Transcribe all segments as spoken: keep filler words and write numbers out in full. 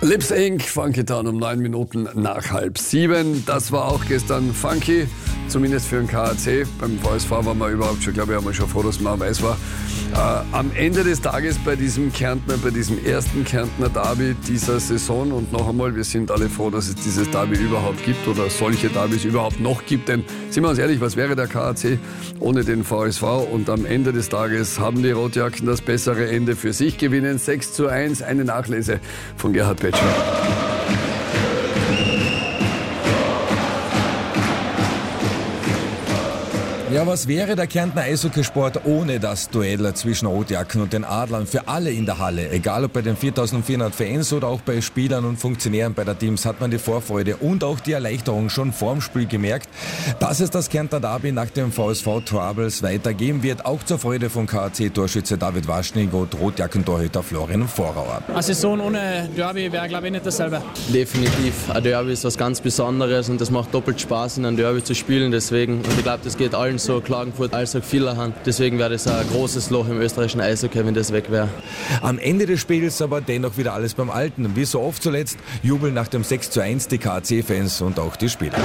Lips Inc. Funky Town um neun Minuten nach halb sieben. Das war auch gestern funky, zumindest für den K A C. Beim V S V waren wir überhaupt schon, glaube ich, haben wir schon froh, dass man weiß war. Äh, am Ende des Tages bei diesem Kärntner, bei diesem ersten Kärntner Derby dieser Saison, und noch einmal, wir sind alle froh, dass es dieses Derby überhaupt gibt oder solche Derbys überhaupt noch gibt, denn sind wir uns ehrlich, was wäre der K A C ohne den V S V? Und am Ende des Tages haben die Rotjacken das bessere Ende für sich, gewinnen sechs zu eins, eine Nachlese von Gerhard Petscher. Ja, was wäre der Kärntner Eishockeysport ohne das Duell zwischen Rotjacken und den Adlern? Für alle in der Halle, egal ob bei den viertausendvierhundert Fans oder auch bei Spielern und Funktionären bei der Teams, hat man die Vorfreude und auch die Erleichterung schon vorm Spiel gemerkt, dass es das Kärntner Derby nach dem V S V-Troubles weitergeben wird, auch zur Freude von K A C-Torschütze David Waschnig und Rotjackentorhüter Florian Vorauer. Eine Saison ohne Derby wäre, glaube ich, nicht dasselbe. Definitiv, ein Derby ist was ganz Besonderes und das macht doppelt Spaß, in einem Derby zu spielen, deswegen, und ich glaube, das geht allen so, Klagenfurt als auch Viererhand. Deswegen wäre das ein großes Loch im österreichischen Eishockey, wenn das weg wäre. Am Ende des Spiels aber dennoch wieder alles beim Alten. Wie so oft zuletzt jubeln nach dem sechs zu eins die K A C-Fans und auch die Spieler.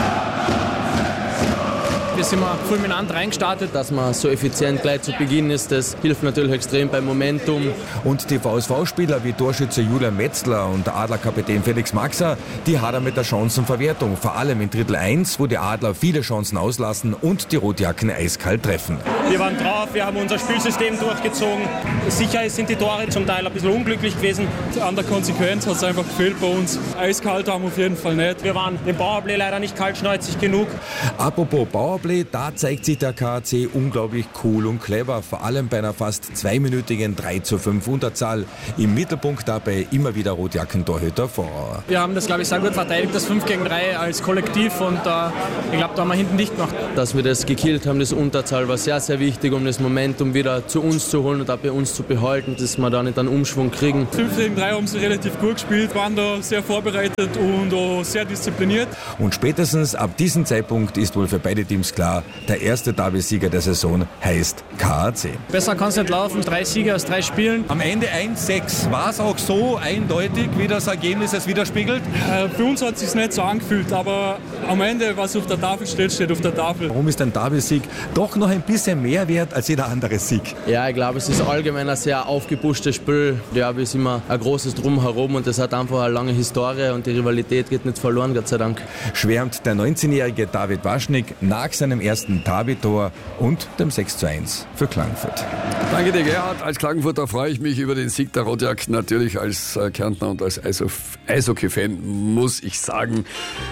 Wir sind mal fulminant reingestartet. Dass man so effizient gleich zu Beginn ist, das hilft natürlich extrem beim Momentum. Und die V S V-Spieler wie Torschütze Julian Metzler und Adlerkapitän Felix Maxer, die hadern mit der Chancenverwertung. Vor allem in Drittel eins, wo die Adler viele Chancen auslassen und die Rotjacken eiskalt treffen. Wir waren drauf, wir haben unser Spielsystem durchgezogen. Sicher sind die Tore zum Teil ein bisschen unglücklich gewesen. An der Konsequenz hat es einfach gefehlt bei uns. Eiskalt haben wir auf jeden Fall nicht. Wir waren im Powerplay leider nicht kaltschnäuzig genug. Apropos Powerplay, da zeigt sich der K A C unglaublich cool und clever, vor allem bei einer fast zweiminütigen drei zu fünf Unterzahl. Im Mittelpunkt dabei immer wieder Rotjackentorhüter Vorauer. Wir haben das, glaube ich, sehr gut verteidigt, das fünf gegen drei als Kollektiv, und äh, ich glaube, da haben wir hinten dicht gemacht. Dass wir das gekillt haben, das Unterzahl, war sehr, sehr wichtig, um das Momentum wieder zu uns zu holen und auch bei uns zu behalten, dass wir da nicht einen Umschwung kriegen. fünf gegen drei haben sie relativ gut gespielt, waren da sehr vorbereitet und auch sehr diszipliniert. Und spätestens ab diesem Zeitpunkt ist wohl für beide Teams klar, der erste Derby-Sieger der Saison heißt K A C. Besser kann es nicht laufen, drei Siege aus drei Spielen. Am Ende eins sechs. War es auch so eindeutig, wie das Ergebnis es widerspiegelt? Äh, für uns hat es sich nicht so angefühlt, aber am Ende, was auf der Tafel steht, steht auf der Tafel. Warum ist ein Derby-Sieg doch noch ein bisschen mehr wert als jeder andere Sieg? Ja, ich glaube, es ist allgemein ein sehr aufgepushtes Spiel. Derby ist immer ein großes Drumherum und das hat einfach eine lange Historie und die Rivalität geht nicht verloren, Gott sei Dank. Schwärmt der neunzehnjährige David Waschnig nach seinem ersten Derby-Tor und dem sechs zu eins für Klagenfurt. Danke dir, Gerhard. Als Klagenfurter freue ich mich über den Sieg der Rotjacken. Natürlich als Kärntner und als Eishockey-Fan muss ich sagen,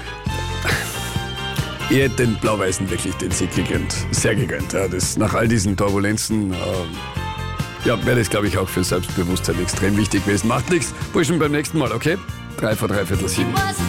ihr hättet den Blau-Weißen wirklich den Sieg gegönnt. Sehr gegönnt. Ja, das, nach all diesen Turbulenzen äh, ja, wäre das, glaube ich, auch für Selbstbewusstsein extrem wichtig gewesen. Macht nichts. Burschen, beim nächsten Mal, okay? Drei vor drei Viertel sieben.